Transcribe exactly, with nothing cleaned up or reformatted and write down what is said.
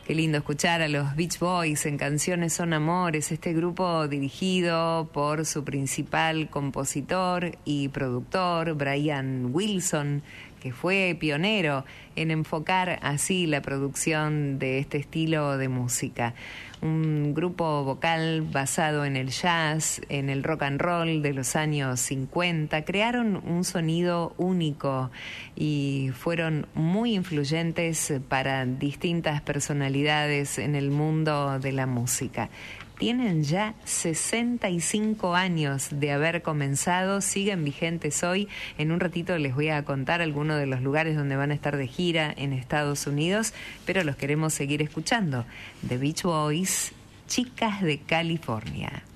Qué lindo escuchar a los Beach Boys en Canciones Son Amores, este grupo dirigido por su principal compositor y productor, Brian Wilson, que fue pionero en enfocar así la producción de este estilo de música. Un grupo vocal basado en el jazz, en el rock and roll de los años cincuenta, crearon un sonido único y fueron muy influyentes para distintas personalidades en el mundo de la música. Tienen ya sesenta y cinco años de haber comenzado, siguen vigentes hoy. En un ratito les voy a contar algunos de los lugares donde van a estar de gira en Estados Unidos, pero los queremos seguir escuchando. The Beach Boys, Chicas de California.